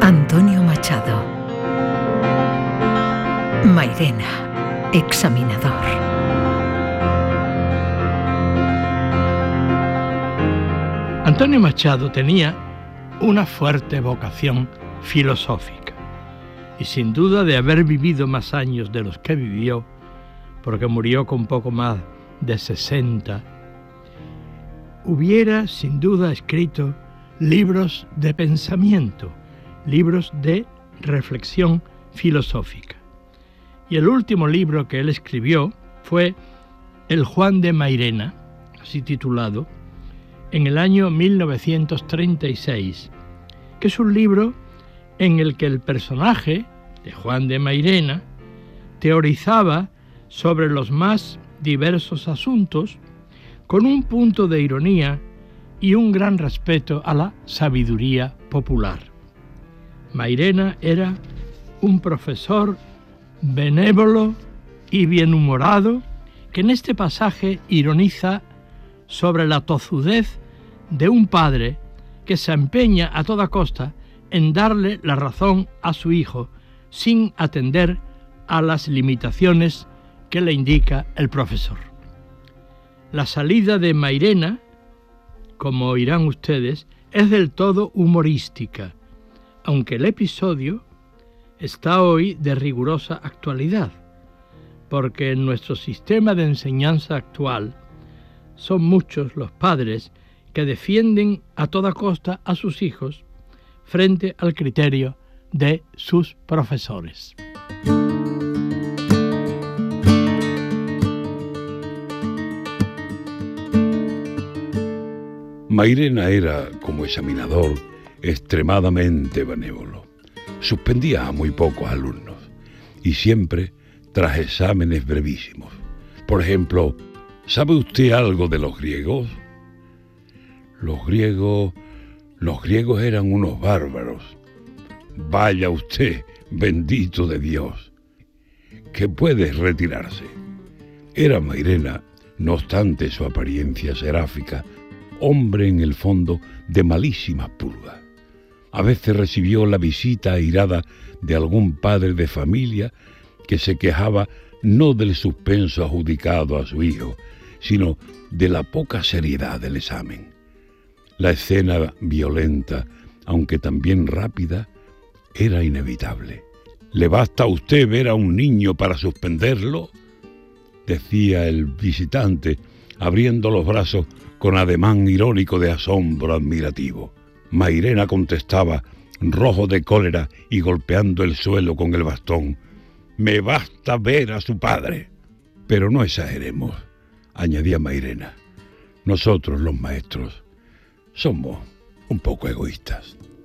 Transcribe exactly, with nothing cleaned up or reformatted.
Antonio Machado. Mairena, examinador. Antonio Machado tenía una fuerte vocación filosófica y sin duda de haber vivido más años de los que vivió, porque murió con poco más de sesenta, hubiera sin duda escrito libros de pensamiento, libros de reflexión filosófica. Y el último libro que él escribió fue El Juan de Mairena, así titulado, en el año mil novecientos treinta y seis, que es un libro en el que el personaje de Juan de Mairena teorizaba sobre los más diversos asuntos con un punto de ironía y un gran respeto a la sabiduría popular. Mairena era un profesor benévolo y bienhumorado que en este pasaje ironiza sobre la tozudez de un padre que se empeña a toda costa en darle la razón a su hijo sin atender a las limitaciones que le indica el profesor. La salida de Mairena, como oirán ustedes, es del todo humorística, aunque el episodio está hoy de rigurosa actualidad, porque en nuestro sistema de enseñanza actual son muchos los padres que defienden a toda costa a sus hijos frente al criterio de sus profesores. Mairena era, como examinador, extremadamente benévolo. Suspendía a muy pocos alumnos y siempre tras exámenes brevísimos. Por ejemplo, ¿sabe usted algo de los griegos? Los griegos, los griegos eran unos bárbaros. Vaya usted, bendito de Dios, que puede retirarse. Era Mairena, no obstante su apariencia seráfica, hombre en el fondo de malísimas pulgas. A veces recibió la visita airada de algún padre de familia que se quejaba no del suspenso adjudicado a su hijo, sino de la poca seriedad del examen. La escena violenta, aunque también rápida, era inevitable. ¿Le basta a usted ver a un niño para suspenderlo?, decía el visitante, abriendo los brazos con ademán irónico de asombro admirativo. Mairena contestaba, rojo de cólera y golpeando el suelo con el bastón: «Me basta ver a su padre». Pero no exageremos, añadía Mairena. Nosotros, los maestros, somos un poco egoístas.